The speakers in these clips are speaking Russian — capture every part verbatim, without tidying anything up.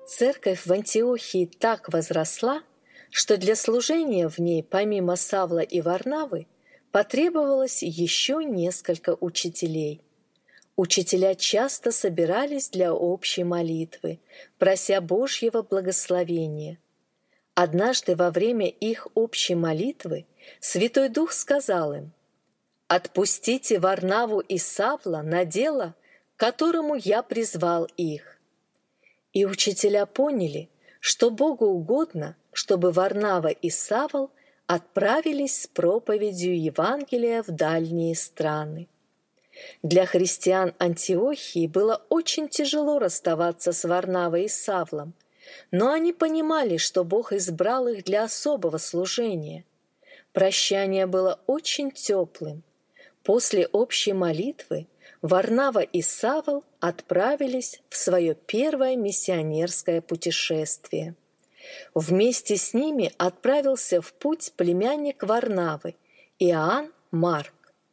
Церковь в Антиохии так возросла, что для служения в ней помимо Савла и Варнавы потребовалось еще несколько учителей. Учителя часто собирались для общей молитвы, прося Божьего благословения. Однажды во время их общей молитвы Святой Дух сказал им: «Отпустите Варнаву и Савла на дело, к которому я призвал их». И учителя поняли, что Богу угодно, чтобы Варнава и Савл отправились с проповедью Евангелия в дальние страны. Для христиан Антиохии было очень тяжело расставаться с Варнавой и Савлом, но они понимали, что Бог избрал их для особого служения. Прощание было очень теплым. После общей молитвы Варнава и Савл отправились в свое первое миссионерское путешествие. Вместе с ними отправился в путь племянник Варнавы, Иоанн Марк.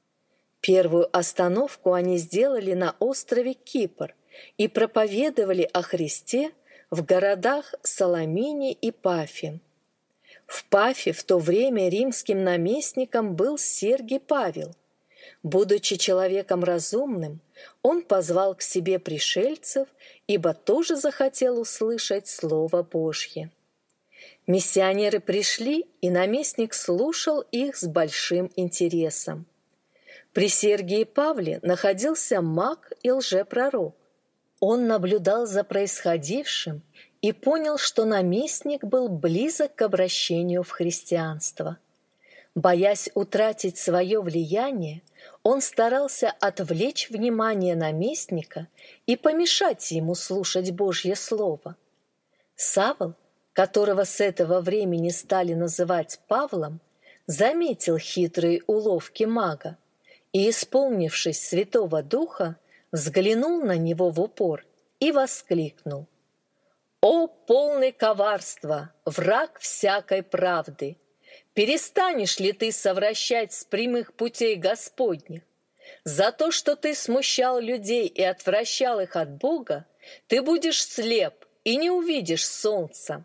Первую остановку они сделали на острове Кипр и проповедовали о Христе в городах Саламине и Пафе. В Пафе в то время римским наместником был Сергий Павел. Будучи человеком разумным, он позвал к себе пришельцев, ибо тоже захотел услышать Слово Божье. Миссионеры пришли, и наместник слушал их с большим интересом. При Сергии Павле находился маг и лжепророк. Он наблюдал за происходившим и понял, что наместник был близок к обращению в христианство. Боясь утратить свое влияние, он старался отвлечь внимание наместника и помешать ему слушать Божье Слово. Савл, которого с этого времени стали называть Павлом, заметил хитрые уловки мага и, исполнившись Святого Духа, взглянул на него в упор и воскликнул: «О, полный коварства, враг всякой правды! Перестанешь ли ты совращать с прямых путей Господних? За то, что ты смущал людей и отвращал их от Бога, ты будешь слеп и не увидишь солнца».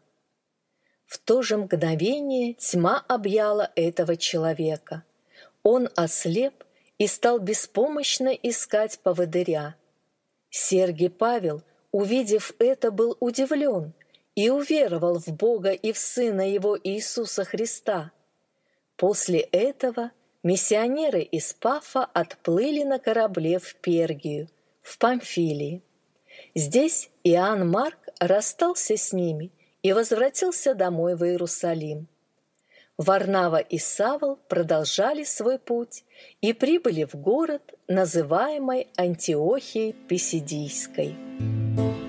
В то же мгновение тьма объяла этого человека. Он ослеп и стал беспомощно искать поводыря. Сергий Павел, увидев это, был удивлен и уверовал в Бога и в Сына Его Иисуса Христа. После этого миссионеры из Пафа отплыли на корабле в Пергию, в Памфилии. Здесь Иоанн Марк расстался с ними и возвратился домой в Иерусалим. Варнава и Савл продолжали свой путь и прибыли в город, называемый Антиохией Писидийской.